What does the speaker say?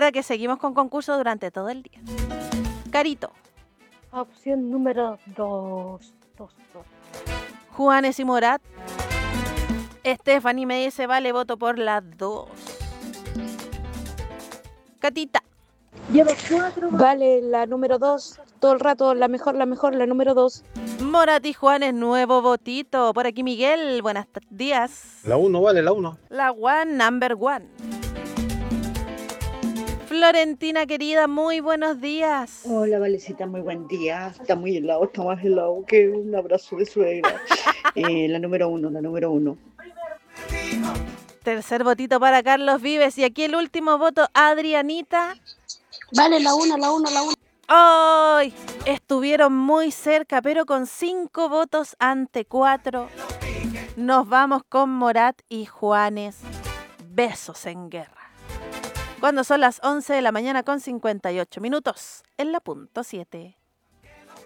Recuerda que seguimos con concurso durante todo el día. Carito. Opción número 2. Juanes y Morat. Stephanie me dice, vale, voto por las 2. Catita. Lleva 4. Vale, la número 2. Todo el rato, la mejor, la número 2. Morat y Juanes, nuevo votito. Por aquí Miguel, buenos días. La 1, vale, la 1. La one, number one. Florentina querida, muy buenos días. Hola, Valecita, muy buen día. Está muy helado, está más helado que un abrazo de suegra. La número 1. Tercer votito para Carlos Vives. Y aquí el último voto, Adrianita. Vale, la 1. ¡Ay! Estuvieron muy cerca, pero con 5 votos ante 4. Nos vamos con Morat y Juanes. Besos en guerra. Cuando son las 11 de la mañana con 58 minutos, en la punto 7.